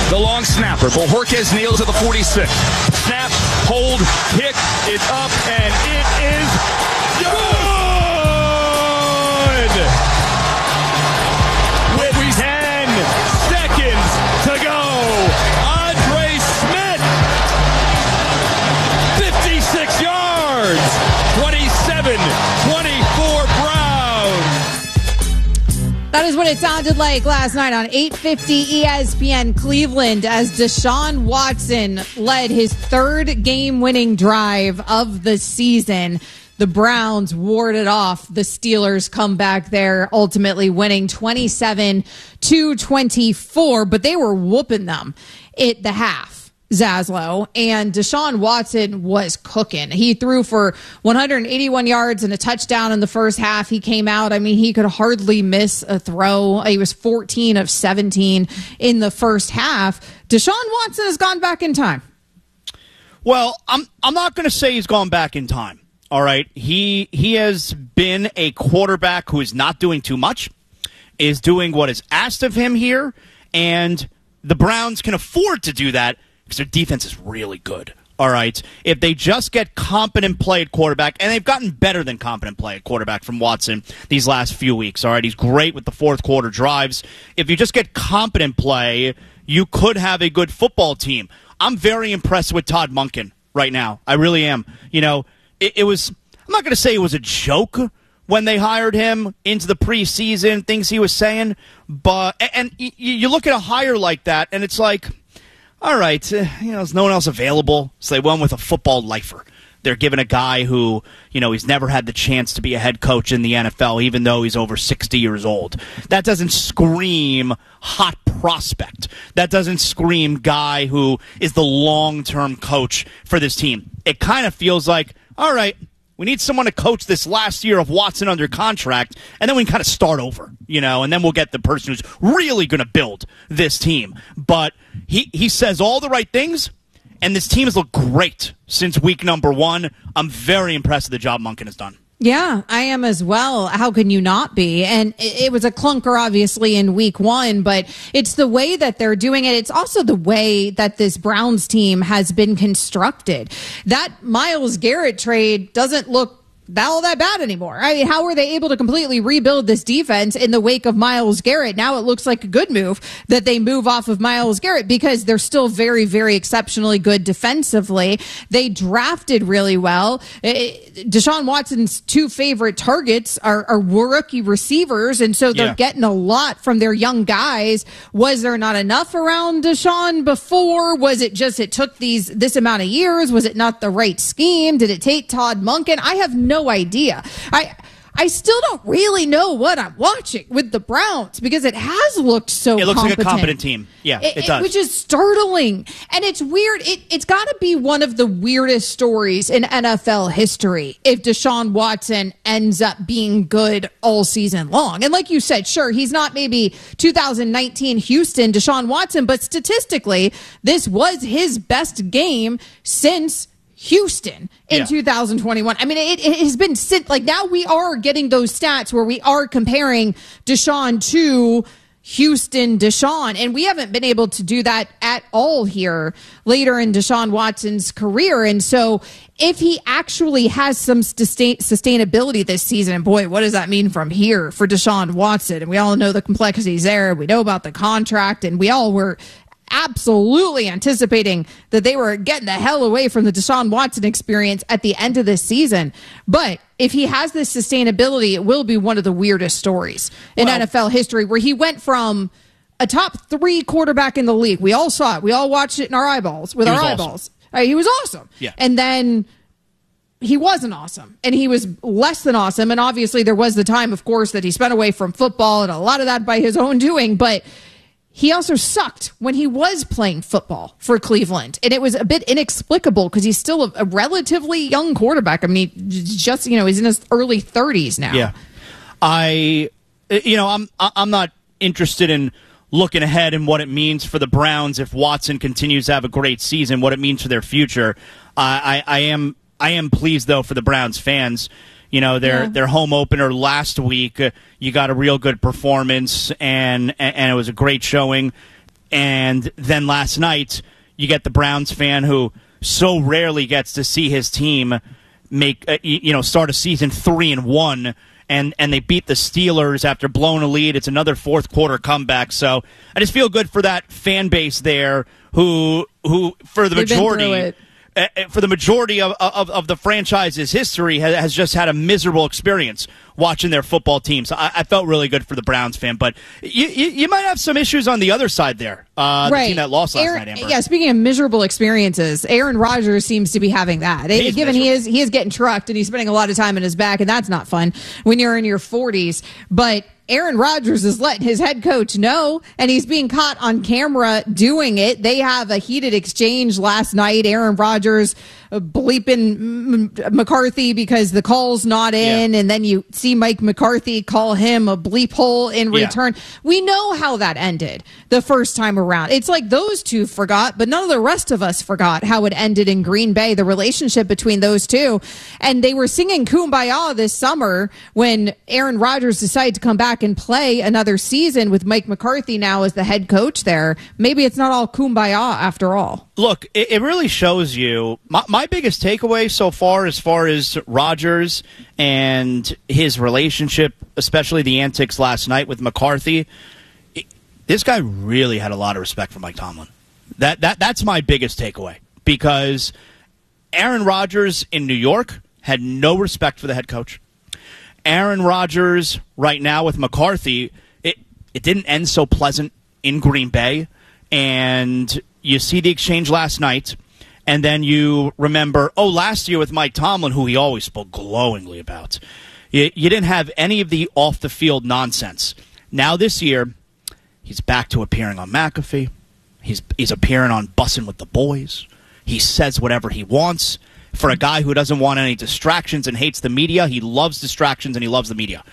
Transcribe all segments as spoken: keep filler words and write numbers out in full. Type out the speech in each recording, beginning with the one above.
The long snapper. Bojorquez kneels at the forty-six. Snap, hold, kick, it's up, and it is good! With ten seconds to go, Andre Smith, fifty-six yards, twenty-seven twenty-four Browns. That is what it sounded like last night on eight fifty E S P N Cleveland as Deshaun Watson led his third game-winning drive of the season. The Browns warded off the Steelers' comeback there, ultimately winning twenty-seven to twenty-four, but they were whooping them at the half. Zaslow, and Deshaun Watson was cooking. He threw for one hundred eighty-one yards and a touchdown in the first half. He came out. I mean, he could hardly miss a throw. He was fourteen of seventeen in the first half. Deshaun Watson has gone back in time. Well, I'm I'm not going to say he's gone back in time. All right. He he has been a quarterback who is not doing too much, is doing what is asked of him here, and the Browns can afford to do that because their defense is really good. All right. If they just get competent play at quarterback, and they've gotten better than competent play at quarterback from Watson these last few weeks. All right. He's great with the fourth quarter drives. If you just get competent play, you could have a good football team. I'm very impressed with Todd Monken right now. I really am. You know, it, it was, I'm not going to say it was a joke when they hired him into the preseason, things he was saying, but, and, and you, you look at a hire like that, and it's like, all right, uh, you know, there's no one else available, so they went with a football lifer. They're giving a guy who, you know, he's never had the chance to be a head coach in the N F L, even though he's over sixty years old. That doesn't scream hot prospect. That doesn't scream guy who is the long-term coach for this team. It kind of feels like, all right, we need someone to coach this last year of Watson under contract, and then we can kind of start over, you know, and then we'll get the person who's really going to build this team. But he, he says all the right things, and this team has looked great since week number one. I'm very impressed with the job Monken has done. Yeah, I am as well. How can you not be? And it was a clunker, obviously, in week one, but it's the way that they're doing it. It's also the way that this Browns team has been constructed. That Myles Garrett trade doesn't look that all that bad anymore. I mean, how were they able to completely rebuild this defense in the wake of Myles Garrett? Now it looks like a good move that they move off of Myles Garrett because they're still very, very exceptionally good defensively. They drafted really well. Deshaun Watson's two favorite targets are, are rookie receivers, and so they're yeah. getting a lot from their young guys. Was there not enough around Deshaun before? Was it just it took these this amount of years? Was it not the right scheme? Did it take Todd Monken? I have no No idea. I I still don't really know what I'm watching with the Browns because it has looked so It looks competent. like a competent team. Yeah, it, it does. Which is startling. And it's weird. It, it's got to be one of the weirdest stories in N F L history if Deshaun Watson ends up being good all season long. And like you said, sure, he's not maybe two thousand nineteen Houston Deshaun Watson, but statistically, this was his best game since Houston in yeah. two thousand twenty-one. I mean, it, it has been sit like now we are getting those stats where we are comparing Deshaun to Houston Deshaun, and we haven't been able to do that at all here later in Deshaun Watson's career. And so if he actually has some sustain, sustainability this season, and boy, what does that mean from here for Deshaun Watson? And we all know the complexities there. We know about the contract, and we all were absolutely anticipating that they were getting the hell away from the Deshaun Watson experience at the end of this season. But if he has this sustainability, it will be one of the weirdest stories in well, N F L history where he went from a top three quarterback in the league. We all saw it. We all watched it in our eyeballs with our eyeballs. Awesome. Uh, he was awesome. Yeah. And then he wasn't awesome, and he was less than awesome. And obviously there was the time, of course, that he spent away from football, and a lot of that by his own doing. But he also sucked when he was playing football for Cleveland. And it was a bit inexplicable because he's still a, a relatively young quarterback. I mean, just, you know, he's in his early thirties now. Yeah. I, you know, I'm, I'm not interested in looking ahead and what it means for the Browns if Watson continues to have a great season, what it means for their future. Uh, I, I am, I am pleased though for the Browns fans. You know, their yeah. their home opener last week, uh, you got a real good performance, and, and and it was a great showing. And then last night, you get the Browns fan who so rarely gets to see his team make uh, you know start a season three and one, and and they beat the Steelers after blowing a lead. It's another fourth quarter comeback. So I just feel good for that fan base there, who who for the They've majority. Uh, for the majority of, of, of the franchise's history, has, has just had a miserable experience watching their football team. So I, I felt really good for the Browns fan. But you, you, you might have some issues on the other side there. Uh, right. The team that lost last Aaron, night, Amber. Yeah, speaking of miserable experiences, Aaron Rodgers seems to be having that. He's Given miserable. he is he is getting trucked and he's spending a lot of time in his back, and that's not fun when you're in your forties. But Aaron Rodgers is letting his head coach know, and he's being caught on camera doing it. They have a heated exchange last night. Aaron Rodgers uh, bleeping McCarthy because the call's not in, yeah. and then you see Mike McCarthy call him a bleep hole in Yeah. return. We know how that ended the first time around. It's like those two forgot, but none of the rest of us forgot how it ended in Green Bay, the relationship between those two. And they were singing Kumbaya this summer when Aaron Rodgers decided to come back and play another season with Mike McCarthy now as the head coach there. Maybe it's not all Kumbaya after all. Look, it, it really shows you. My, my biggest takeaway so far, as far as Rodgers and his relationship, especially the antics last night with McCarthy, it, this guy really had a lot of respect for Mike Tomlin. That that that's my biggest takeaway, because Aaron Rodgers in New York had no respect for the head coach. Aaron Rodgers right now with McCarthy, it, it didn't end so pleasant in Green Bay. And you see the exchange last night, and then you remember, oh, last year with Mike Tomlin, who he always spoke glowingly about, you, you didn't have any of the off-the-field nonsense. Now this year, he's back to appearing on McAfee. He's, he's appearing on Bussin' with the Boys. He says whatever he wants. For a guy who doesn't want any distractions and hates the media, he loves distractions and he loves the media.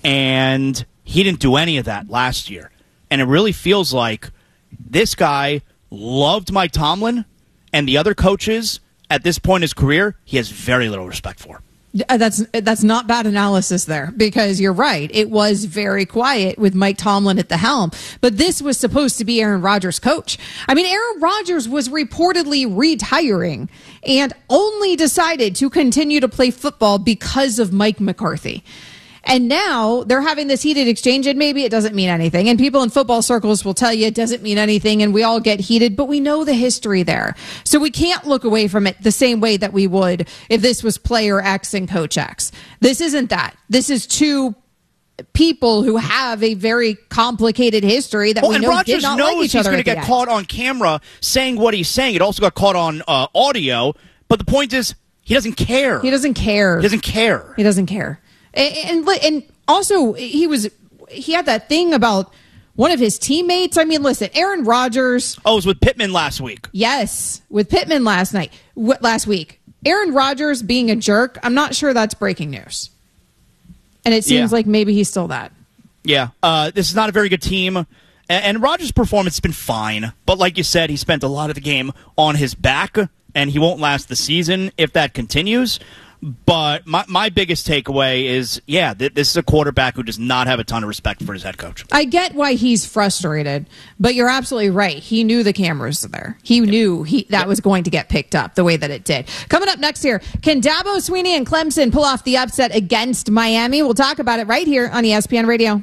And he didn't do any of that last year. And it really feels like this guy loved Mike Tomlin, and the other coaches at this point in his career, he has very little respect for. That's that's not bad analysis there, because you're right. It was very quiet with Mike Tomlin at the helm, but this was supposed to be Aaron Rodgers' coach. I mean, Aaron Rodgers was reportedly retiring and only decided to continue to play football because of Mike McCarthy. And now they're having this heated exchange, and maybe it doesn't mean anything. And people in football circles will tell you it doesn't mean anything, and we all get heated, but we know the history there. So we can't look away from it the same way that we would if this was player X and coach X. This isn't that. This is two people who have a very complicated history that well, we and know Rodgers did not knows like each he's other. going to get end. caught on camera saying what he's saying. It also got caught on uh, audio, but the point is he doesn't care. He doesn't care. He doesn't care. He doesn't care. And, and and also he was he had that thing about one of his teammates. I mean, listen, Aaron Rodgers. Oh, it was with Pittman last week. Yes, with Pittman last night, w- last week. Aaron Rodgers being a jerk. I'm not sure that's breaking news. And it seems Yeah. like maybe he's still that. Yeah, uh, this is not a very good team. And, and Rodgers' performance has been fine. But like you said, he spent a lot of the game on his back, and he won't last the season if that continues. But my, my biggest takeaway is, yeah, th- this is a quarterback who does not have a ton of respect for his head coach. I get why he's frustrated, but you're absolutely right. He knew the cameras were there. He knew he that was going to get picked up the way that it did. Coming up next here, can Dabo Swinney and Clemson pull off the upset against Miami? We'll talk about it right here on E S P N Radio.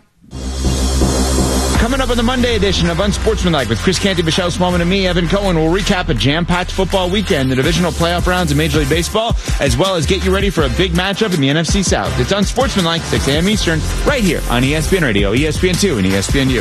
Coming up on the Monday edition of Unsportsmanlike with Chris Canty, Michelle Smallman, and me, Evan Cohen, we'll recap a jam-packed football weekend, the divisional playoff rounds in Major League Baseball, as well as get you ready for a big matchup in the N F C South. It's Unsportsmanlike, six a.m. Eastern, right here on E S P N Radio, E S P N two, and E S P N U.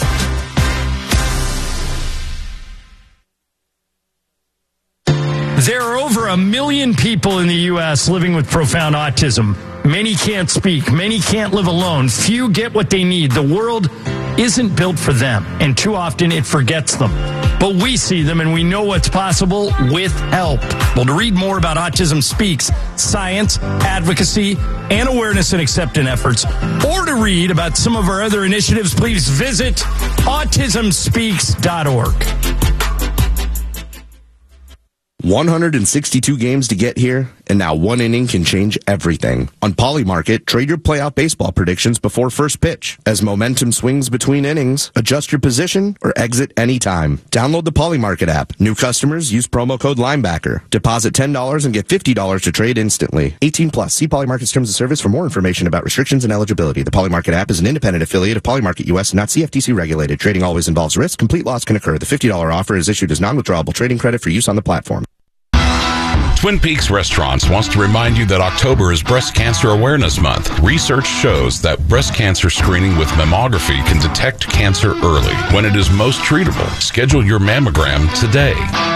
There are over a million people in the U S living with profound autism. Many can't speak. Many can't live alone. Few get what they need. The world isn't built for them, and too often it forgets them. But we see them, and we know what's possible with help. Well, to read more about Autism Speaks, science, advocacy, and awareness and acceptance efforts, or to read about some of our other initiatives, please visit autism speaks dot org. one hundred sixty-two games to get here, and now one inning can change everything. On Polymarket, trade your playoff baseball predictions before first pitch. As momentum swings between innings, adjust your position or exit anytime. Download the Polymarket app. New customers use promo code Linebacker. Deposit ten dollars and get fifty dollars to trade instantly. eighteen plus. See Polymarket's terms of service for more information about restrictions and eligibility. The Polymarket app is an independent affiliate of Polymarket U S, not C F T C regulated. Trading always involves risk. Complete loss can occur. The fifty dollars offer is issued as non-withdrawable trading credit for use on the platform. Twin Peaks Restaurants wants to remind you that October is Breast Cancer Awareness Month. Research shows that breast cancer screening with mammography can detect cancer early when it is most treatable. Schedule your mammogram today.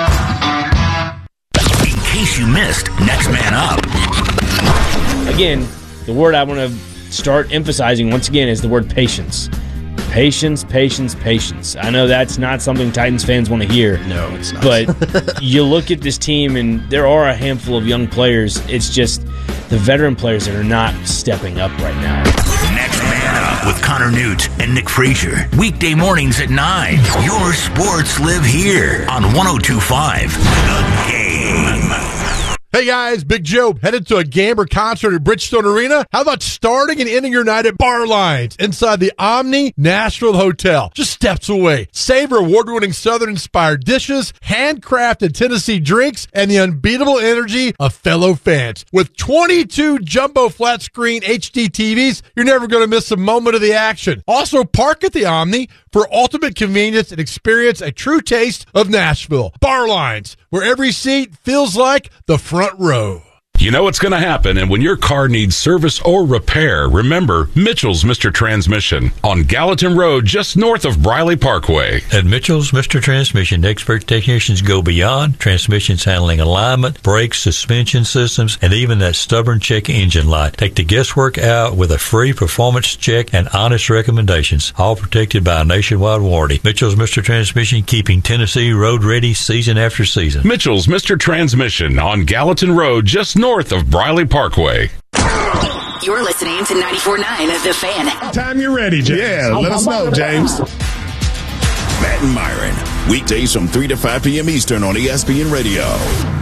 In case you missed, Next Man Up. Again, the word I want to start emphasizing once again is the word patience. Patience, patience, patience. I know that's not something Titans fans want to hear. No, it's not. But you look at this team, and there are a handful of young players. It's just the veteran players that are not stepping up right now. Next Man Up with Connor Newt and Nick Frazier. Weekday mornings at nine. Your sports live here on one oh two point five The Game. Hey guys, Big Joe, headed to a Gamber concert at Bridgestone Arena? How about starting and ending your night at Bar Lines inside the Omni Nashville Hotel, just steps away? Savor award-winning Southern-inspired dishes, handcrafted Tennessee drinks, and the unbeatable energy of fellow fans. With twenty-two jumbo flat-screen H D T Vs, you're never going to miss a moment of the action. Also, park at the Omni for ultimate convenience and experience a true taste of Nashville. Bar Lines, where every seat feels like the front row. You know what's going to happen, and when your car needs service or repair, remember Mitchell's Mister Transmission on Gallatin Road, just north of Briley Parkway. At Mitchell's Mister Transmission, expert technicians go beyond transmissions handling alignment, brakes, suspension systems, and even that stubborn check engine light. Take the guesswork out with a free performance check and honest recommendations, all protected by a nationwide warranty. Mitchell's Mister Transmission, keeping Tennessee road ready season after season. Mitchell's Mister Transmission on Gallatin Road, just north north of Briley Parkway. You're listening to ninety-four point nine The Fan. Time you're ready, James. Yeah, let us know, James. Matt and Myron, weekdays from three to five p.m. Eastern on E S P N Radio.